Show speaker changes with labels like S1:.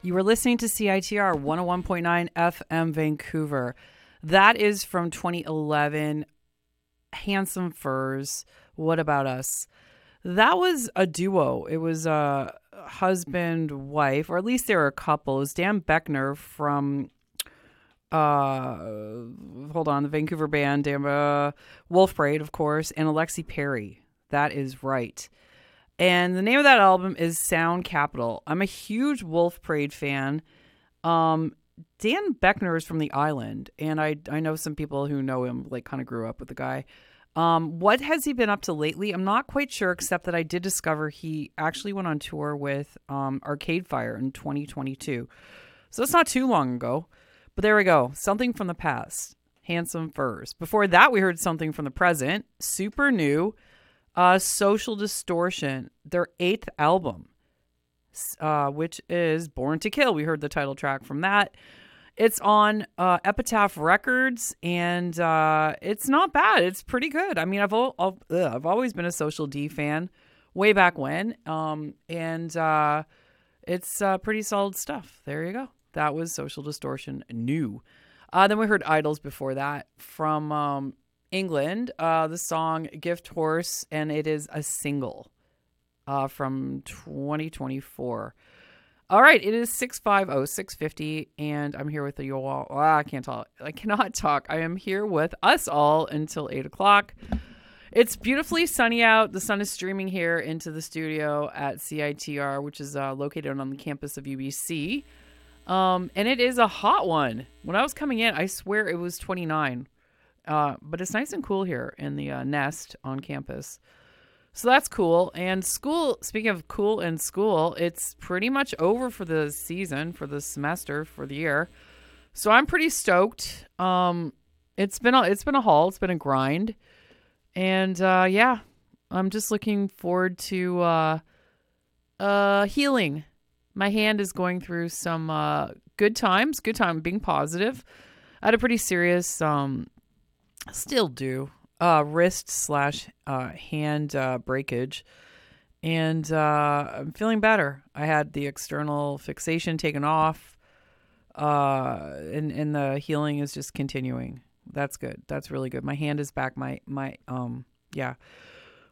S1: You were listening to CITR 101.9 FM Vancouver. That is from 2011. Handsome Furs. What About Us? That was a duo. It was a husband, wife, or at least they were a couple. It was Dan Beckner from, the Vancouver band, Wolf Parade, of course, and Alexi Perry. That is right. And the name of that album is Sound Capital. I'm a huge Wolf Parade fan. Dan Beckner is from the island, and I know some people who know him, like kind of grew up with the guy. What has he been up to lately? I'm not quite sure, except that I did discover he actually went on tour with Arcade Fire in 2022. So that's not too long ago. But there we go. Something from the past. Handsome Furs. Before that, we heard something from the present. Super new. Social Distortion, their 8th album, which is Born to Kill. We heard the title track from that. It's on Epitaph Records, and it's not bad. It's pretty good. I mean, I've always been a Social D fan, way back when, and it's pretty solid stuff. There you go. That was Social Distortion, new. Then we heard Idols before that from England, the song Gift Horse, and it is a single from 2024. All right, it is 650-650, and I'm here with you all. I can't talk. I cannot talk. I am here with us all until 8 o'clock. It's beautifully sunny out. The sun is streaming here into the studio at CITR, which is located on the campus of UBC. And it is a hot one. When I was coming in, I swear it was 29. But it's nice and cool here in the nest on campus. So that's cool. And school, speaking of cool and school, it's pretty much over for the season, for the semester, for the year. So I'm pretty stoked. It's been a haul. It's been a grind. And yeah, I'm just looking forward to healing. My hand is going through some good times. Good time being positive. I had a pretty serious still do wrist/hand breakage, and I'm feeling better. I had the external fixation taken off, and the healing is just continuing. That's good. That's really good. My hand is back. My yeah.